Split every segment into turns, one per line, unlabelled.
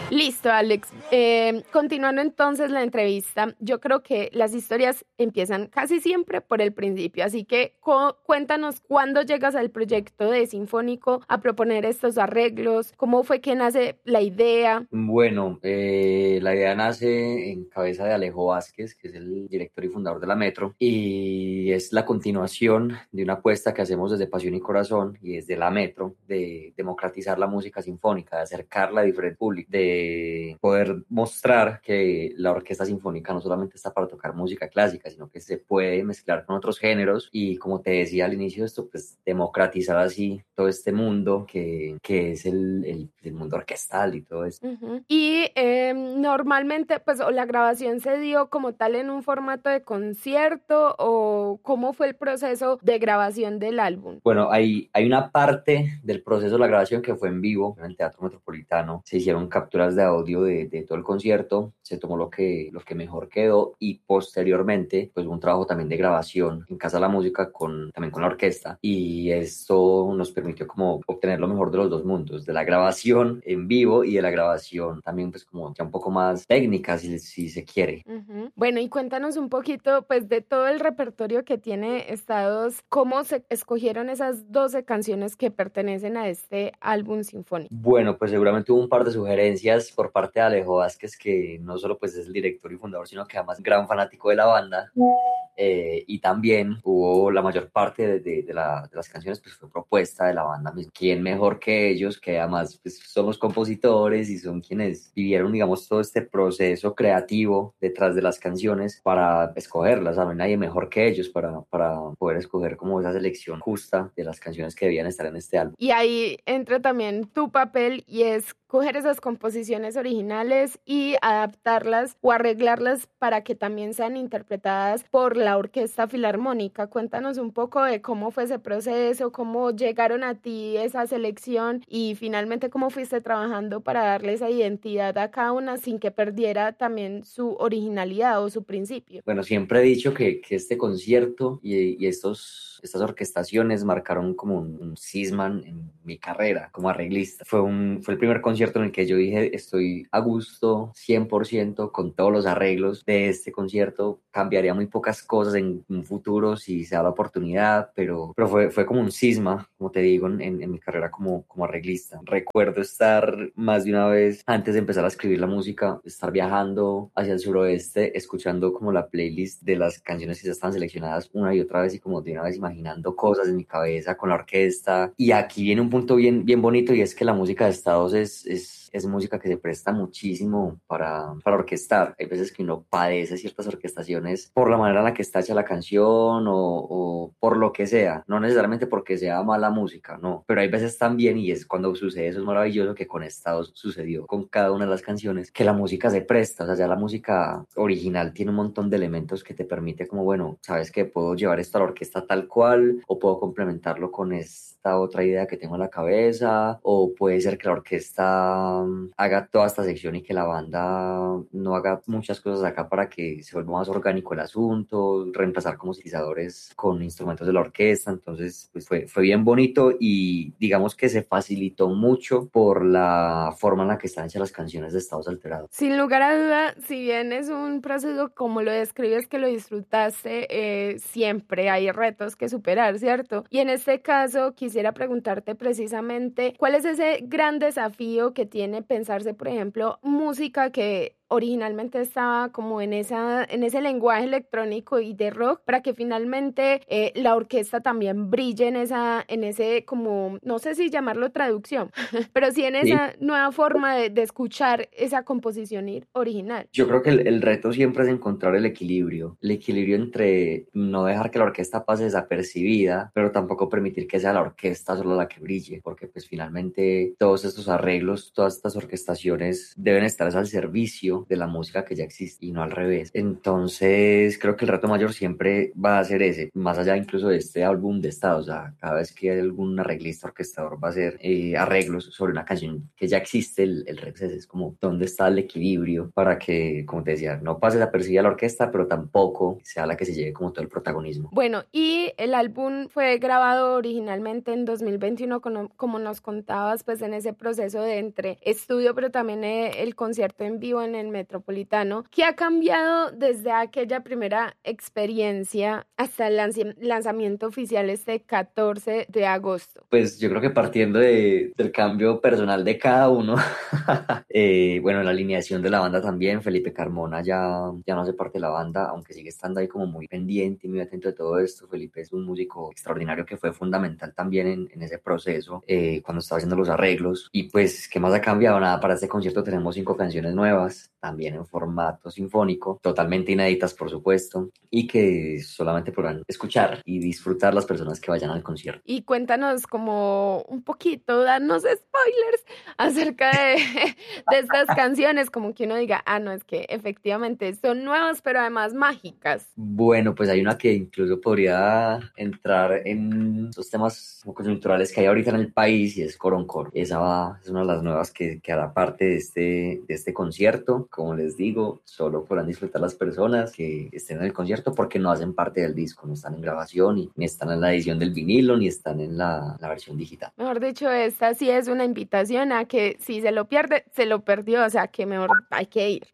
Listo, Alex. Continuando entonces la entrevista, yo creo que las historias empiezan casi siempre por el principio, así que cuéntanos cuándo llegas al proyecto de Sinfónico a proponer estos arreglos, cómo fue que nace la idea.
Bueno, la idea nace en cabeza de Alejo Vázquez, que es el director y fundador de la Metro, y es la continuación de una apuesta que hacemos desde Pasión y Corazón y desde la Metro de democratizar la música sinfónica, de acercarla a diferentes públicos, de poder mostrar que la orquesta sinfónica no solamente está para tocar música clásica, sino que se puede mezclar con otros géneros y, como te decía al inicio de esto, pues democratizar así todo este mundo que es el mundo orquestal y todo esto.
Ujú. Y normalmente, pues, o la grabación se dio como tal en un formato de concierto, o cómo fue el proceso de grabación del álbum.
Bueno, hay una parte del proceso de la grabación que fue en vivo en el Teatro Metropolitano. Se hicieron capturas de audio de todo el concierto, se tomó lo que mejor quedó y posteriormente pues hubo un trabajo también de grabación en Casa de la Música también con la orquesta, y esto nos permitió como obtener lo mejor de los dos mundos, de la grabación en vivo y de la grabación también pues como ya un poco más técnica si se quiere.
Ujú. Bueno, y cuéntanos un poquito, pues, de todo el repertorio que tiene Estados, cómo se escogieron esas 12 canciones que pertenecen a este álbum sinfónico.
Bueno, pues seguramente hubo un par de sugerencias por parte de Alejo Vázquez, que no solo pues es el director y fundador, sino que además es gran fanático de la banda. Y también hubo la mayor parte de las canciones pues fue propuesta de la banda misma. ¿Quién mejor que ellos, que además pues son los compositores y son quienes vivieron, digamos, todo este proceso creativo detrás de las canciones para escogerlas? No hay nadie mejor que ellos para poder escoger como esa selección justa de las canciones que debían estar en este álbum.
Y ahí entra también tu papel, y es coger esas composiciones originales y adaptarlas o arreglarlas para que también sean interpretadas por la Orquesta Filarmónica. Cuéntanos un poco de cómo fue ese proceso, cómo llegaron a ti esa selección y finalmente cómo fuiste trabajando para darle esa identidad a cada una sin que perdiera también su originalidad o su principio.
Bueno, siempre he dicho que este concierto y estas orquestaciones marcaron como un cisma en mi carrera como arreglista. Fue el primer concierto en el que yo dije, estoy a gusto 100% con todos los arreglos de este concierto. Cambiaría muy pocas cosas en un futuro si se da la oportunidad, pero fue como un cisma, como te digo, en mi carrera como arreglista. Recuerdo estar más de una vez, antes de empezar a escribir la música, estar viajando hacia el suroeste, escuchando como la playlist de las canciones que ya estaban seleccionadas una y otra vez, y como de una vez imaginando cosas en mi cabeza con la orquesta. Y aquí viene un punto bien, bien bonito, y es que la música de Estados es música que se presta muchísimo para orquestar. Hay veces que uno padece ciertas orquestaciones por la manera en la que está hecha la canción o por lo que sea, no necesariamente porque sea mala música, no, pero hay veces también, y es cuando sucede eso, es maravilloso, que con Estados sucedió con cada una de las canciones, que la música se presta, o sea, ya la música original tiene un montón de elementos que te permite como, bueno, sabes que puedo llevar esto a la orquesta tal cual, o puedo complementarlo con esta otra idea que tengo en la cabeza, o puede ser que la orquesta haga toda esta sección y que la banda no haga muchas cosas acá para que se vuelva más orgánico el asunto, reemplazar como sintetizadores con instrumentos de la orquesta. Entonces pues fue bien bonito, y digamos que se facilitó mucho por la forma en la que están hechas las canciones de Estados Alterados.
Sin lugar a duda, si bien es un proceso como lo describes que lo disfrutaste, siempre hay retos que superar, ¿cierto? Y en este caso quisiera preguntarte precisamente, ¿cuál es ese gran desafío que tiene pensarse, por ejemplo, música que originalmente estaba como en ese lenguaje electrónico y de rock, para que finalmente la orquesta también brille en ese como, no sé si llamarlo traducción, pero sí en
Sí.
esa nueva forma de escuchar esa composición original?
Yo creo que el reto siempre es encontrar el equilibrio entre no dejar que la orquesta pase desapercibida, pero tampoco permitir que sea la orquesta solo la que brille, porque pues finalmente todos estos arreglos, todas estas orquestaciones deben estar al servicio contenido de la música que ya existe y no al revés. Entonces creo que el reto mayor siempre va a ser ese, más allá incluso de este álbum de estado. O sea, cada vez que hay algún arreglista, orquestador va a hacer arreglos sobre una canción que ya existe, el reto es como dónde está el equilibrio para que, como te decía, no pase desapercibida la orquesta, pero tampoco sea la que se lleve como todo el protagonismo.
Bueno, y el álbum fue grabado originalmente en 2021, como nos contabas, pues en ese proceso de entre estudio, pero también el concierto en vivo en el Metropolitano. ¿Qué ha cambiado desde aquella primera experiencia hasta el lanzamiento oficial este 14 de agosto?
Pues yo creo que partiendo del cambio personal de cada uno, bueno, la alineación de la banda también, Felipe Carmona ya no hace parte de la banda, aunque sigue estando ahí como muy pendiente y muy atento de todo esto. Felipe es un músico extraordinario que fue fundamental también en ese proceso, cuando estaba haciendo los arreglos. Y pues, ¿qué más ha cambiado? Nada, para este concierto tenemos 5 canciones nuevas, también en formato sinfónico, totalmente inéditas, por supuesto, y que solamente podrán escuchar y disfrutar las personas que vayan al concierto.
Y cuéntanos como un poquito, darnos spoilers acerca de estas canciones, como que uno diga, no, es que efectivamente son nuevas, pero además mágicas.
Bueno, pues hay una que incluso podría entrar en los temas como coyunturales que hay ahorita en el país, y es Coroncoro. Esa es una de las nuevas que hará parte de este concierto. Como les digo, solo podrán disfrutar las personas que estén en el concierto, porque no hacen parte del disco, no están en grabación, ni están en la edición del vinilo, ni están en la versión digital.
Mejor dicho, esta sí es una invitación a que si se lo pierde, se lo perdió, o sea que mejor hay que ir.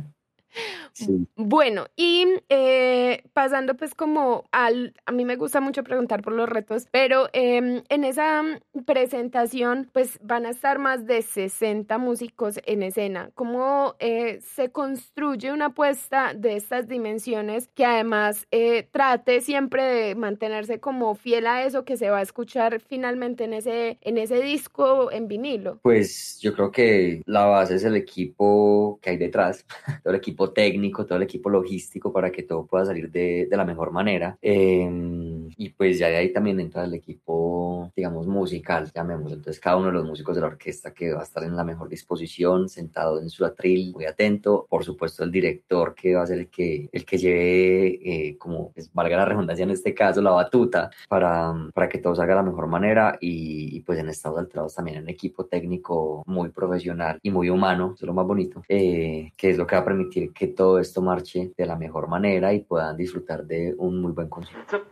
Sí.
Bueno, y pasando pues como a mí me gusta mucho preguntar por los retos, pero en esa presentación pues van a estar más de 60 músicos en escena. ¿Cómo se construye una apuesta de estas dimensiones que además trate siempre de mantenerse como fiel a eso que se va a escuchar finalmente en ese disco en vinilo?
Pues yo creo que la base es el equipo que hay detrás, todo el equipo técnico, todo el equipo logístico, para que todo pueda salir de la mejor manera. Y pues ya de ahí también entra el equipo, digamos, musical, llamémoslo. Entonces cada uno de los músicos de la orquesta que va a estar en la mejor disposición, sentado en su atril, muy atento. Por supuesto el director, que va a ser el que lleve, como pues, valga la redundancia en este caso, la batuta para que todo salga de la mejor manera. Y pues en Estados Alterados también un equipo técnico muy profesional y muy humano, eso es lo más bonito, que es lo que va a permitir que todo esto marche de la mejor manera y puedan disfrutar de un muy buen concierto.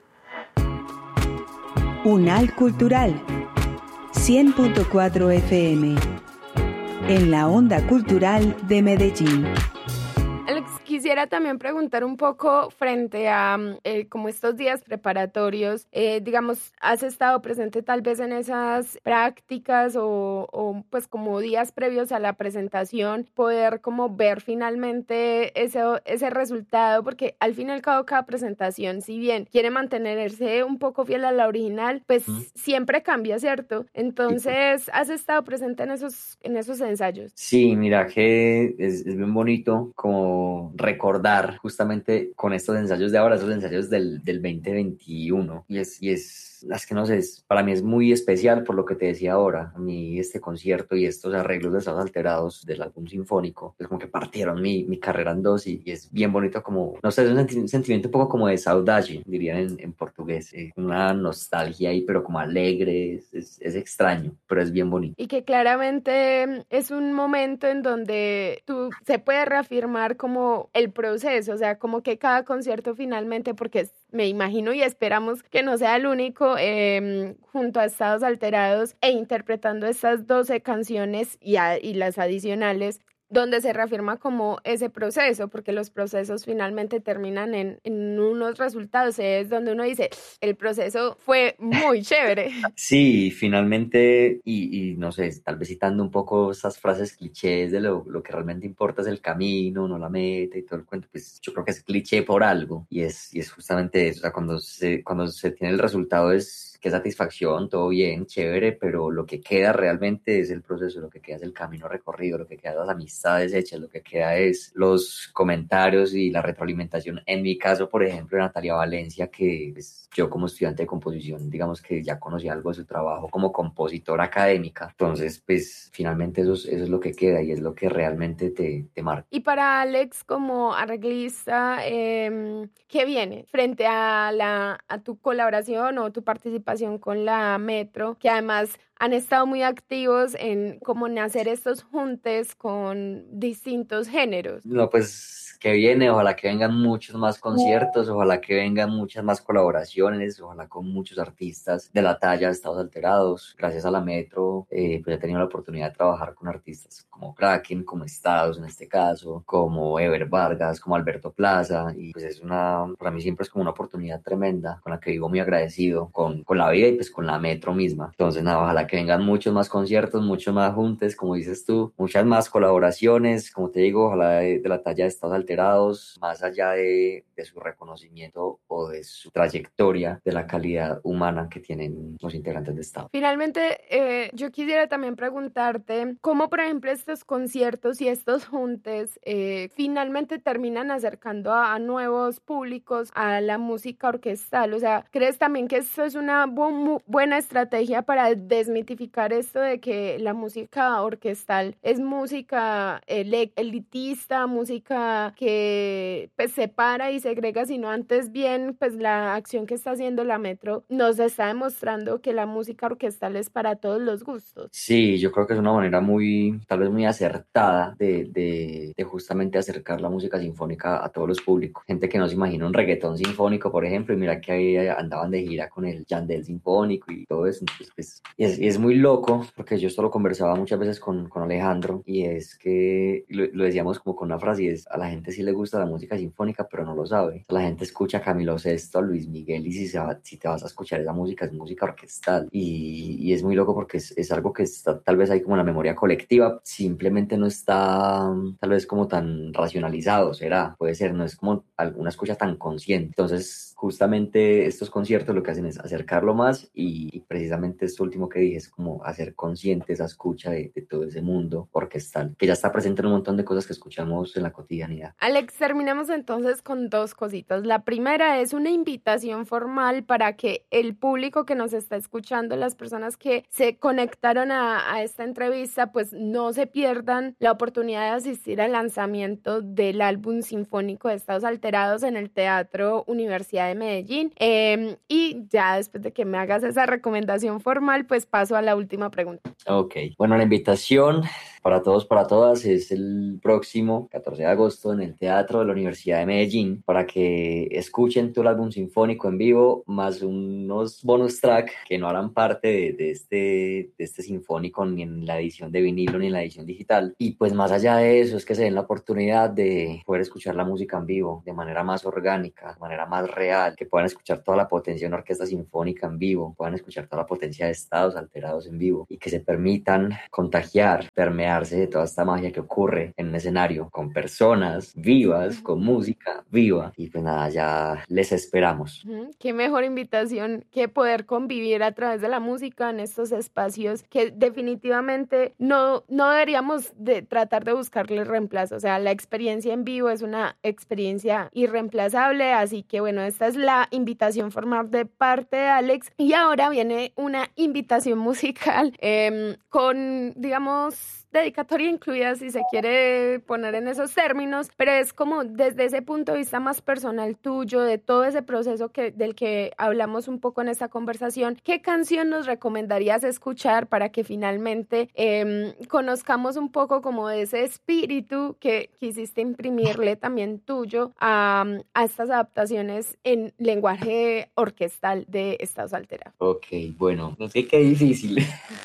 Unal Cultural 100.4 FM en la onda cultural de Medellín.
Alex, quisiera también preguntar un poco frente a como estos días preparatorios, digamos, ¿has estado presente tal vez en esas prácticas o pues como días previos a la presentación, poder como ver finalmente ese resultado? Porque al fin y al cabo cada presentación, si bien quiere mantenerse un poco fiel a la original, pues siempre cambia, ¿cierto? Entonces, ¿has estado presente en esos ensayos?
Sí, mira que es bien bonito como recordar justamente con estos ensayos de ahora, esos ensayos del 2021, y es que no sé, para mí es muy especial por lo que te decía ahora. A mí este concierto y estos arreglos de Estados Alterados del álbum sinfónico es como que partieron mi carrera en dos, y es bien bonito, como, no sé, es un sentimiento un poco como de saudade, dirían en portugués, una nostalgia ahí, pero como alegre, es extraño, pero es bien bonito.
Y que claramente es un momento en donde se puede reafirmar como el proceso, o sea, como que cada concierto finalmente, porque me imagino y esperamos que no sea el único, junto a Estados Alterados e interpretando estas 12 canciones y las adicionales, donde se reafirma como ese proceso, porque los procesos finalmente terminan en unos resultados, es donde uno dice, el proceso fue muy chévere.
Sí, finalmente, y no sé, tal vez citando un poco esas frases clichés de lo que realmente importa es el camino, no la meta y todo el cuento, pues yo creo que es cliché por algo, y es justamente eso. O sea, cuando se tiene el resultado, es qué satisfacción, todo bien, chévere, pero lo que queda realmente es el proceso, lo que queda es el camino recorrido, lo que queda es las amistades hechas, lo que queda es los comentarios y la retroalimentación. En mi caso, por ejemplo, de Natalia Valencia, que pues, yo como estudiante de composición, digamos que ya conocía algo de su trabajo como compositora académica, entonces pues finalmente eso es lo que queda y es lo que realmente te marca.
Y para Alex como arreglista, ¿qué viene frente a tu colaboración o tu participación con la Metro, que además han estado muy activos en como en hacer estos juntes con distintos géneros?
No, pues que viene, ojalá que vengan muchos más conciertos, ojalá que vengan muchas más colaboraciones, ojalá con muchos artistas de la talla de Estados Alterados. Gracias a la Metro, pues he tenido la oportunidad de trabajar con artistas como Kraken, como Estados en este caso, como Ever Vargas, como Alberto Plaza, y pues para mí siempre es como una oportunidad tremenda con la que vivo muy agradecido con la vida y pues con la Metro misma. Entonces nada, ojalá que vengan muchos más conciertos, muchos más juntes, como dices tú, muchas más colaboraciones, como te digo, ojalá de la talla de Estados Alterados, más allá de su reconocimiento o de su trayectoria, de la calidad humana que tienen los integrantes de Estado.
Finalmente, yo quisiera también preguntarte cómo, por ejemplo, estos conciertos y estos juntes finalmente terminan acercando a nuevos públicos a la música orquestal. O sea, ¿crees también que esto es una buena estrategia para desmitificar esto de que la música orquestal es música elitista, música que pues separa y segrega, sino antes bien pues la acción que está haciendo la Metro nos está demostrando que la música orquestal es para todos los gustos?
Sí, yo creo que es una manera tal vez muy acertada de justamente acercar la música sinfónica a todos los públicos. Gente que no se imagina un reggaetón sinfónico, por ejemplo, y mira que ahí andaban de gira con el Yandel sinfónico y todo eso. Entonces, pues, y es muy loco, porque yo esto lo conversaba muchas veces con Alejandro, y es que lo decíamos como con una frase, y es, a la gente sí le gusta la música sinfónica, pero no lo sabe. La gente escucha a Camilo Sesto, a Luis Miguel, y si te vas a escuchar esa música, es música orquestal. Y es muy loco porque es algo que está tal vez ahí como en la memoria colectiva, simplemente no está tal vez como tan racionalizado, puede ser, no es como alguna escucha tan consciente. Entonces, justamente estos conciertos lo que hacen es acercarlo más y precisamente esto último que dije es como hacer consciente esa escucha de todo ese mundo orquestal, que ya está presente en un montón de cosas que escuchamos en la cotidianidad.
Alex, terminamos entonces con dos cositas. La primera es una invitación formal para que el público que nos está escuchando, las personas que se conectaron a esta entrevista, pues no se pierdan la oportunidad de asistir al lanzamiento del álbum sinfónico de Estados Alterados en el Teatro Universidad de Medellín. Y ya después de que me hagas esa recomendación formal, pues paso a la última pregunta.
Ok, bueno, la invitación para todos, para todas, es el próximo 14 de agosto en el Teatro de la Universidad de Medellín, para que escuchen todo el álbum sinfónico en vivo, más unos bonus track que no harán parte de este sinfónico ni en la edición de vinilo ni en la edición digital. Y pues más allá de eso es que se den la oportunidad de poder escuchar la música en vivo de manera más orgánica, de manera más real, que puedan escuchar toda la potencia de una orquesta sinfónica en vivo, puedan escuchar toda la potencia de Estados Alterados en vivo y que se permitan contagiar, permearse de toda esta magia que ocurre en un escenario con personas vivas, con música viva. Y pues nada, ya les esperamos.
Qué mejor invitación que poder convivir a través de la música en estos espacios que definitivamente no deberíamos de tratar de buscarle reemplazo. O sea, la experiencia en vivo es una experiencia irreemplazable, así que bueno, esta es la invitación formal de parte de Alex. Y ahora viene una invitación musical con, digamos, dedicatoria incluida, si se quiere poner en esos términos, pero es como desde ese punto de vista más personal tuyo, de todo ese proceso del que hablamos un poco en esta conversación. ¿Qué canción nos recomendarías escuchar para que finalmente conozcamos un poco como de ese espíritu que quisiste imprimirle también tuyo a estas adaptaciones en lenguaje orquestal de Estados Alterados?
Ok, bueno, no sé qué difícil.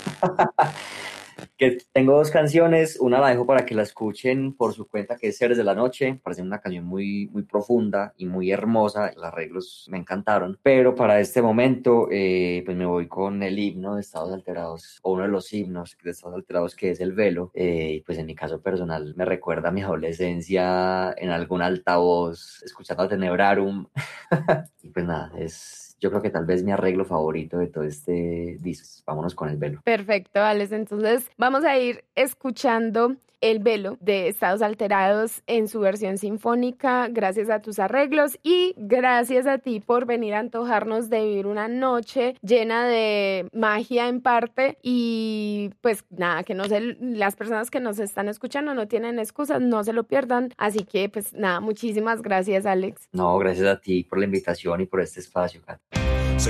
Que tengo dos canciones, una la dejo para que la escuchen por su cuenta, que es Seres de la Noche. Parece una canción muy, muy profunda y muy hermosa, los arreglos me encantaron, pero para este momento pues me voy con el himno de Estados Alterados, o uno de los himnos de Estados Alterados, que es El Velo. Pues en mi caso personal me recuerda a mi adolescencia en algún altavoz escuchando a Tenebrarum. Y pues nada, yo creo que tal vez mi arreglo favorito de todo este disco. Vámonos con El Velo.
Perfecto, Alex. Entonces vamos a ir escuchando El Velo de Estados Alterados en su versión sinfónica, gracias a tus arreglos y gracias a ti por venir a antojarnos de vivir una noche llena de magia en parte. Y pues nada, que no se, las personas que nos están escuchando no tienen excusas, no se lo pierdan. Así que pues nada, muchísimas gracias, Alex.
No, gracias a ti por la invitación y por este espacio, Kat.